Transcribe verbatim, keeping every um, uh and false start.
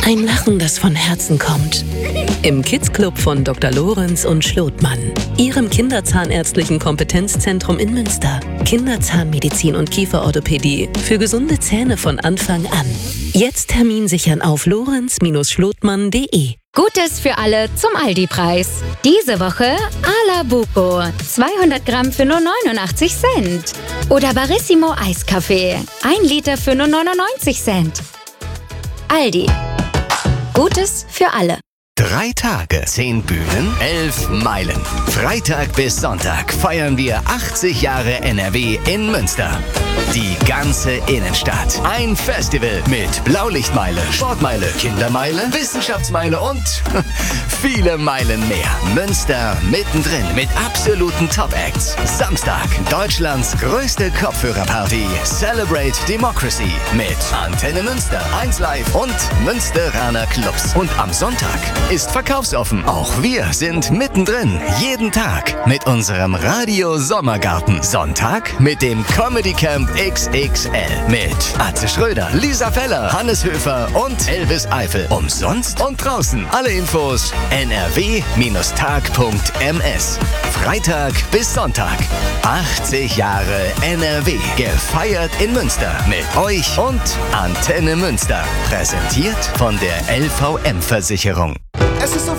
Ein Lachen, das von Herzen kommt. Im Kids Club von Doktor Lorenz und Schlotmann. Ihrem kinderzahnärztlichen Kompetenzzentrum in Münster. Kinderzahnmedizin und Kieferorthopädie für gesunde Zähne von Anfang an. Jetzt Termin sichern auf lorenz Schlotmann punkt de. Gutes für alle zum Aldi-Preis. Diese Woche Ala Buco, zweihundert Gramm für nur neunundachtzig Cent. Oder Barissimo Eiskaffee, ein Liter für nur neunundneunzig Cent. Aldi. Gutes für alle. Drei Tage, zehn Bühnen, elf Meilen. Freitag bis Sonntag feiern wir achtzig Jahre N R W in Münster. Die ganze Innenstadt. Ein Festival mit Blaulichtmeile, Sportmeile, Kindermeile, Wissenschaftsmeile und viele Meilen mehr. Münster mittendrin mit absoluten Top-Acts. Samstag, Deutschlands größte Kopfhörerparty. Celebrate Democracy mit Antenne Münster, eins Live und Münsteraner Clubs. Und am Sonntag ist verkaufsoffen. Auch wir sind mittendrin. Jeden Tag mit unserem Radio Sommergarten. Sonntag mit dem Comedy Camp X X L. Mit Atze Schröder, Lisa Feller, Hannes Höfer und Elvis Eifel. Umsonst und draußen. Alle Infos n r w tag punkt m s. Freitag bis Sonntag. achtzig Jahre N R W. Gefeiert in Münster. Mit euch und Antenne Münster. Präsentiert von der L V M-Versicherung.